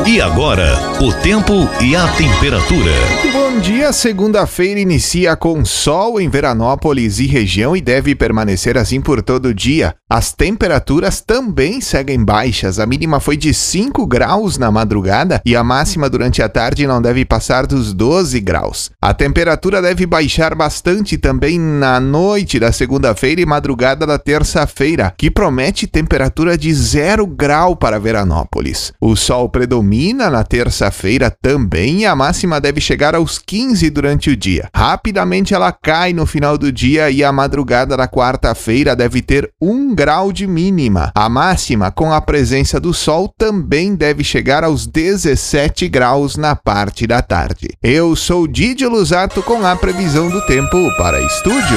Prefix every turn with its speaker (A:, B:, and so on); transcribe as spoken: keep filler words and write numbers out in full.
A: E agora, o tempo e a temperatura.
B: Bom dia, segunda-feira inicia com sol em Veranópolis e região e deve permanecer assim por todo o dia. As temperaturas também seguem baixas, a mínima foi de cinco graus na madrugada e a máxima durante a tarde não deve passar dos doze graus. A temperatura deve baixar bastante também na noite da segunda-feira e madrugada da terça-feira, que promete temperatura de zero grau para Veranópolis. O sol predomina na terça-feira também e a máxima deve chegar aos quinze durante o dia. Rapidamente ela cai no final do dia e a madrugada da quarta-feira deve ter um grau de mínima. A máxima, com a presença do sol, também deve chegar aos dezessete graus na parte da tarde. Eu sou Didio Luzato com a previsão do tempo para Estúdio.